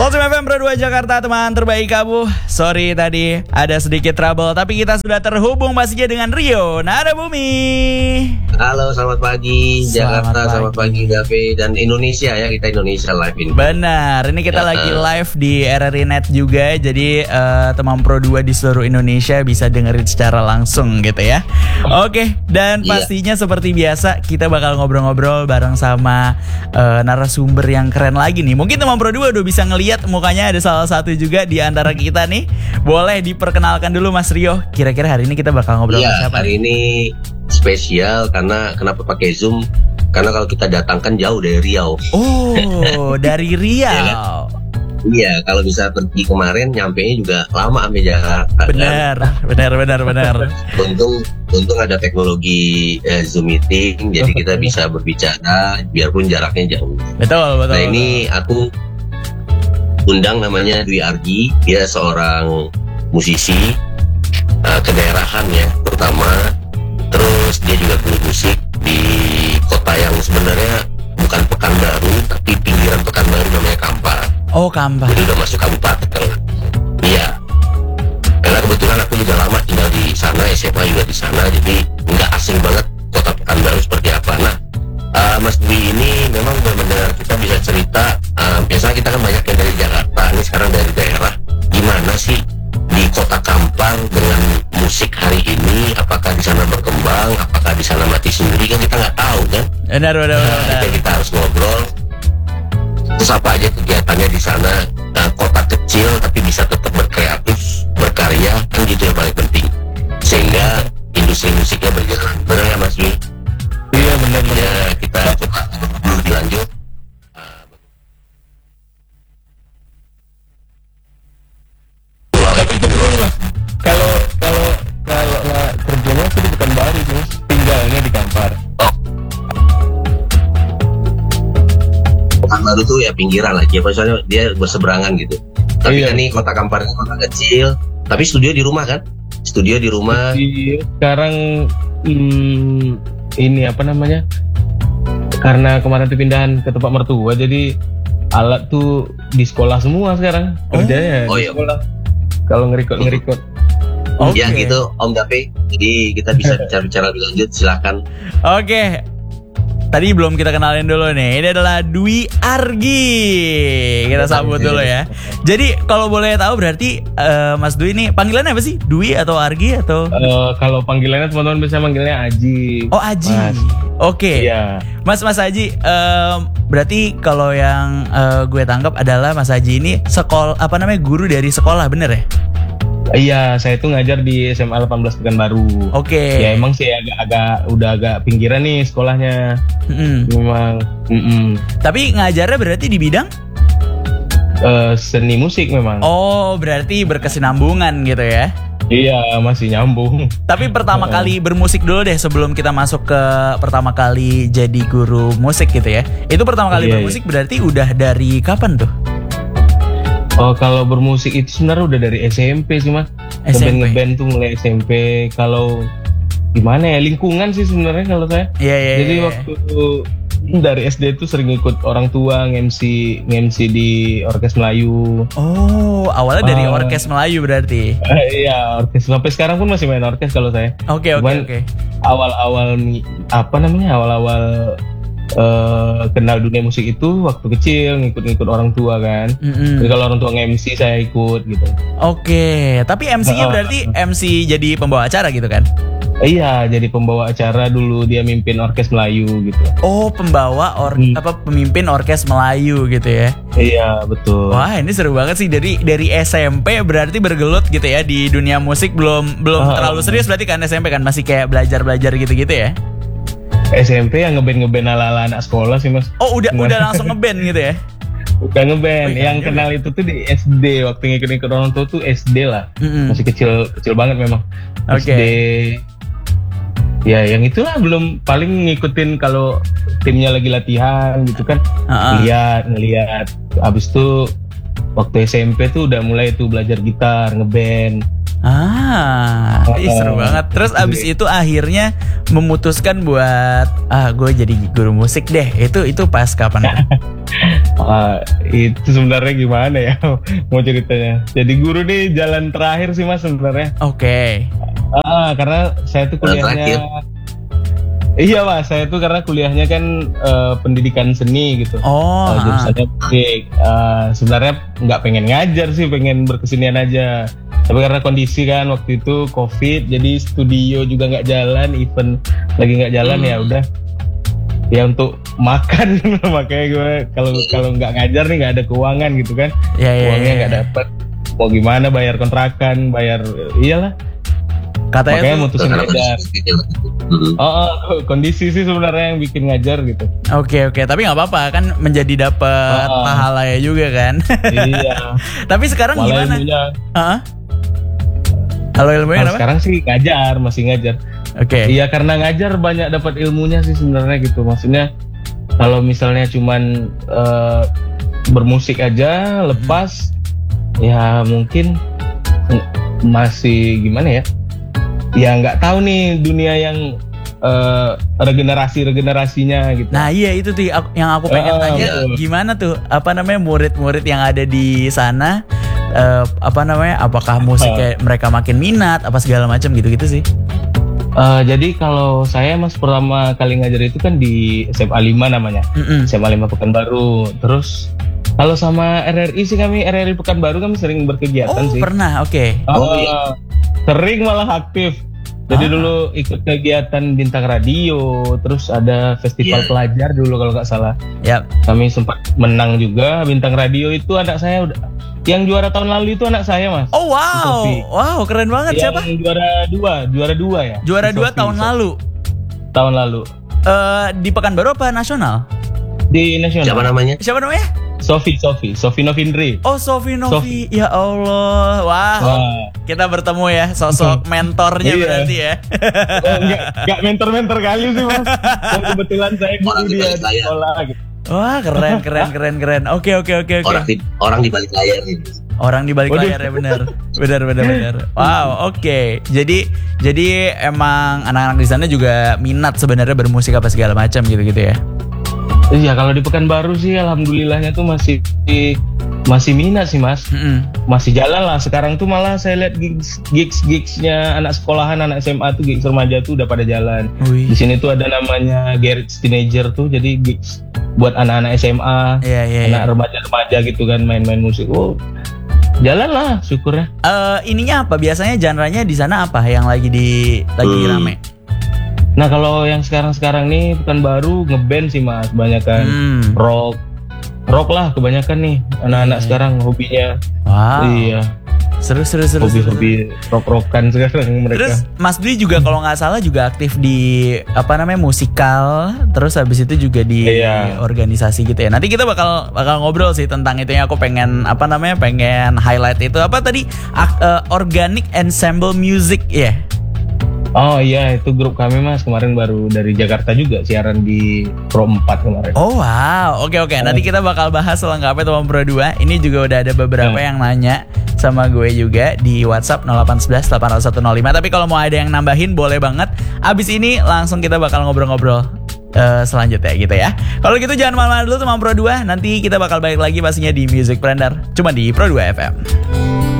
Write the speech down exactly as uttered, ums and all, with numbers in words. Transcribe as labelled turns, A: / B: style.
A: Ultim F M Pro dua Jakarta, teman terbaik kamu. Sorry tadi ada sedikit trouble, tapi kita sudah terhubung pastinya dengan Rio Narabumi.
B: Halo, selamat pagi
A: Selamat
B: Jakarta,
A: pagi.
B: selamat pagi Gabe dan Indonesia ya, kita Indonesia live ini.
A: Benar, ini kita
B: Ya.
A: lagi live di R R I Net juga. Jadi eh, teman Pro dua di seluruh Indonesia bisa dengerin secara langsung gitu ya. Oke, dan
B: Iya.
A: pastinya seperti biasa kita bakal ngobrol-ngobrol bareng sama eh, narasumber yang keren lagi nih. Mungkin teman Pro dua udah bisa ngelihat mukanya, ada salah satu juga di antara kita nih. Boleh diperkenalkan dulu Mas Rio. Kira-kira hari ini kita bakal ngobrol
B: Iya,
A: sama siapa?
B: hari ini spesial karena kenapa pakai Zoom? Karena kalau kita datangkan jauh dari Riau.
A: Oh, dari Riau.
B: Iya, kalau bisa pergi kemarin nyampenya juga lama sampai Jakarta.
A: Benar, benar, benar, benar.
B: Untung, untung ada teknologi eh, Zoom meeting, jadi kita bisa berbicara biarpun jaraknya jauh.
A: Betul, betul.
B: Nah ini aku undang namanya Dwi Argi, dia seorang musisi uh, kedaerahan ya terutama, terus dia juga guru musik di kota yang sebenarnya bukan Pekanbaru tapi pinggiran Pekanbaru, namanya Kampar.
A: Oh, Kampar.
B: Jadi udah masuk kabupaten. Iya. Karena kebetulan aku juga lama tinggal di sana, S M A juga di sana, jadi nggak asing banget kota Pekanbaru seperti apa. Nah, uh, Mas Dwi ini memang benar-benar kita bisa cerita. Uh, biasanya kita kan banyak yang dari Jakarta, ini sekarang dari daerah. Gimana sih di kota Kampar dengan musik hari ini? Apakah di sana berkembang? Apakah di sana mati sendiri? Kan kita nggak tahu kan.
A: Benar, benar,
B: Nah,
A: benar.
B: jadi kita harus ngobrol. Terus apa aja kegiatannya di sana? Nah, kota kecil tapi bisa tetap berkreatif, berkarya, kan gitu yang paling penting. Sehingga industri musiknya berjalan. Benar ya Mas Dwi?
C: Iya benar benar.
B: Ya, kita coba dulu dilanjut.
C: Tapi betul mas. Kalau kalau kalau nggak kerjanya sih di Pekanbaru sih mas. Tinggalnya di Kampar.
B: Pekanbaru tuh ya pinggiran lah, ya soalnya dia berseberangan gitu. Tapi
C: Iya.
B: kan nih kota Kampar ini kota kecil, tapi studio di rumah kan? Studio di rumah.
C: Iya. Sekarang hmm, ini apa namanya? Karena kemarin tuh pindahan ke tempat mertua, jadi alat tuh di sekolah semua sekarang. Kerjanya
B: Oh,
C: di
B: iya.
C: sekolah. Kalau ngerikot ngerikot.
A: Oke.
B: Ya gitu Om Dape. Jadi kita bisa bicara-bicara lebih lanjut, silakan.
A: Oke. Tadi belum kita kenalin dulu nih. Ini adalah Dwi Argi. Kita sambut dulu ya. Jadi kalau boleh tahu berarti eh, Mas Dwi ini panggilannya apa sih? Dwi atau Argi atau?
C: Eh, kalau panggilannya teman-teman biasa manggilnya Aji.
A: Oh, Aji.
C: Mas.
A: Oke.
C: Iya.
A: Mas Mas Aji, em, berarti kalau yang eh, gue tangkap adalah Mas Aji ini sekolah apa namanya guru dari sekolah, bener ya?
C: Iya, saya tuh ngajar di S M A delapan belas Pekanbaru.
A: Oke.
C: Ya emang sih agak-agak udah agak pinggiran nih sekolahnya.
A: Mm-mm.
C: Memang mm-mm.
A: Tapi ngajarnya berarti di bidang?
C: Eh, seni musik memang.
A: Oh, berarti berkesinambungan gitu ya?
C: Iya, masih nyambung.
A: Tapi pertama
C: Oh.
A: kali bermusik dulu deh sebelum kita masuk ke pertama kali jadi guru musik gitu ya. Itu pertama kali
C: Iya,
A: bermusik berarti udah dari kapan tuh?
C: Oh, kalau bermusik itu sebenarnya udah dari S M P sih, Mas.
A: S M P.
C: Ngeband ngeband tuh mulai S M P. Kalau gimana ya, lingkungan sih sebenarnya kalau saya.
A: Iya, iya,
C: Jadi
A: iya.
C: waktu dari S D tuh sering ikut orang tua nge-M C nge-M C di Orkes Melayu.
A: Oh, awalnya dari
C: Ah.
A: orkes Melayu berarti.
C: Eh, iya, orkes sampai sekarang pun masih main orkes kalau saya.
A: Oke, oke,
C: Cuman
A: oke.
C: awal-awal mi- apa namanya awal-awal eh, kenal dunia musik itu waktu kecil ngikut-ngikut orang tua kan.
A: Mm-mm.
C: Jadi kalau orang tua nge-M C saya ikut gitu.
A: Oke, tapi M C-nya
C: Ah.
A: berarti M C jadi pembawa acara gitu kan?
C: Eh, iya, jadi pembawa acara dulu dia mimpin orkes Melayu gitu.
A: Oh, pembawa or
C: Hmm.
A: apa pemimpin orkes Melayu gitu ya.
C: Iya, betul.
A: Wah, ini seru banget sih dari dari S M P berarti bergelut gitu ya di dunia musik, belum belum
C: Ah.
A: terlalu serius berarti kan S M P kan masih kayak belajar-belajar gitu-gitu ya.
C: S M P yang ngeband ngeband ala-ala anak sekolah sih, Mas.
A: Oh, udah
C: Gimana?
A: udah langsung ngeband gitu ya.
C: Udah ngeband.
A: Oh, iya,
C: Yang
A: iya.
C: kenal itu tuh di S D, waktu ngikut-ngikut orang tua tuh S D lah.
A: Mm-mm.
C: Masih kecil kecil banget memang.
A: Oke.
C: S D. Ya, yang itulah belum paling ngikutin kalau timnya lagi latihan gitu kan.
A: Ah, ah.
C: Lihat, ngelihat. Abis itu waktu S M P tuh udah mulai tuh belajar gitar, ngeband.
A: Ah, ih, seru banget. Terus abis itu akhirnya memutuskan buat ah gue jadi guru musik deh. Itu itu pas kapan?
C: Ah, itu sebenarnya gimana ya mau ceritanya. Jadi guru nih jalan terakhir sih Mas sebenarnya.
A: Oke.
C: Ah, karena saya tuh
B: Jalan
C: kuliahnya iya Mas, saya tuh karena kuliahnya kan eh, pendidikan seni gitu.
A: Oh,
C: Uh,
A: ah.
C: jurusannya musik. Uh, sebenarnya nggak pengen ngajar sih, pengen berkesenian aja. Tapi karena kondisi kan waktu itu COVID, jadi studio juga nggak jalan, event lagi nggak jalan
B: Hmm.
C: ya udah. Ya untuk makan makanya gue kalau kalau nggak ngajar nih nggak ada keuangan gitu kan,
A: Ya, ya,
C: uangnya
A: ya.
C: nggak dapet. Mau gimana bayar kontrakan, bayar iyalah.
A: Katanya
C: Makanya
A: tuh,
C: mutusin
B: Karena
C: ngajar.
B: kondisi gitu. Hmm.
C: Oh, oh, kondisi sih sebenarnya yang bikin ngajar gitu.
A: oke oke, tapi nggak apa-apa kan menjadi dapat
C: Ah, ah.
A: pahala ya juga kan.
C: Iya.
A: Tapi sekarang
C: Malah
A: gimana?
C: ilmunya.
A: Heeh. Halo ilmunya
C: Nah,
A: kenapa?
C: sekarang sih ngajar, masih ngajar.
A: Oke.
C: Iya karena ngajar banyak dapat ilmunya sih sebenarnya gitu. Maksudnya kalau misalnya cuman eh, bermusik aja lepas, ya mungkin masih gimana ya? Ya nggak tahu nih dunia yang eh, regenerasi regenerasinya gitu.
A: Nah iya itu tuh aku- yang aku pengen
C: Ah,
A: tanya
C: betul.
A: gimana tuh apa namanya murid-murid yang ada di sana eh, apa namanya apakah musiknya mereka makin minat apa segala macam gitu-gitu sih.
C: Eh, jadi kalau saya mas pertama kali ngajar itu kan di S M A lima namanya,
A: Mm-mm.
C: S M A lima Pekanbaru. Terus kalau sama R R I sih kami R R I Pekanbaru kami sering berkegiatan
A: Oh
C: sih.
A: pernah oke.
C: Oh,
B: Oh, iya.
C: sering malah aktif. Jadi
A: Ah.
C: dulu ikut kegiatan bintang radio, terus ada festival
B: Iya.
C: pelajar dulu kalau nggak salah.
A: Ya.
C: Kami sempat menang juga bintang radio itu anak saya udah. Yang juara tahun lalu itu anak saya mas.
A: Oh wow
C: Sofi.
A: wow keren banget
C: Yang
A: siapa?
C: juara dua, juara dua ya.
A: Juara
C: Si
A: dua
C: Sofi,
A: tahun
C: Sofi.
A: lalu.
C: Tahun lalu
A: Eh di Pekanbaru apa nasional?
C: di nasional.
B: Siapa namanya?
A: Siapa namanya?
C: Sofi, Sofi, Sofi Novindri.
A: Oh Sofi Novi. Ya Allah. Wah.
C: Wah.
A: Kita bertemu ya sosok mentornya
C: Iya.
A: berarti ya.
C: Oh, enggak, enggak mentor-mentor kali sih mas. Dan kebetulan saya guru
B: Orang di
C: dia
B: balik
C: di
B: layar.
C: sekolah gitu.
A: Wah keren keren keren keren. Oke oke oke oke.
B: Orang di orang di balik layar ini.
A: Orang di balik
C: Waduh.
A: layar ya benar. Benar benar benar. Wow, oke. Jadi jadi emang anak-anak di sana juga minat sebenarnya bermusik apa segala macam gitu-gitu ya.
C: Iya kalau di Pekanbaru sih alhamdulillahnya tuh masih masih minat sih mas.
A: Mm-mm.
C: Masih jalan lah. Sekarang tuh malah saya lihat gigs gigs gigsnya anak sekolahan, anak S M A tuh gigs remaja tuh udah pada jalan.
A: Wih.
C: Di sini tuh ada namanya Garage Teenager tuh, jadi gigs buat anak-anak S M A,
A: Iya iya. iya.
C: anak remaja-remaja gitu kan main-main musik. Oh, jalan lah, syukur ya.
A: Eh, ininya apa? Biasanya genre-nya di sana apa yang lagi di lagi
B: Hmm.
A: rame?
C: Nah kalau yang sekarang-sekarang nih Pekanbaru ngeband sih mas, banyak kan
A: Hmm.
C: rock, rock lah kebanyakan nih anak-anak
A: Iya.
C: sekarang hobinya.
A: Wow.
C: Iya,
A: Seru seru seru. seru.
C: hobi-hobi rock-rockan sekarang mereka.
A: Terus Mas Dwi juga kalau nggak salah juga aktif di apa namanya musikal, terus habis itu juga di
C: Iya.
A: organisasi gitu ya. Nanti kita bakal bakal ngobrol sih tentang itu yang aku pengen apa namanya pengen highlight itu apa tadi Ak- eh, Organic Ensemble Music ya.
C: Oh iya, itu grup kami mas kemarin baru dari Jakarta juga siaran di Pro empat kemarin.
A: Oh wow, oke oke. Nanti kita bakal bahas selengkapnya teman Pro dua. Ini juga udah ada beberapa
C: Hmm.
A: yang nanya sama gue juga di WhatsApp nol delapan satu satu delapan nol satu nol lima. Tapi kalau mau ada yang nambahin boleh banget. Abis ini langsung kita bakal ngobrol-ngobrol eh, selanjutnya gitu ya. Kalau gitu jangan malam-malam dulu teman Pro dua. Nanti kita bakal balik lagi pastinya di Music Blender. Cuma di Pro dua F M.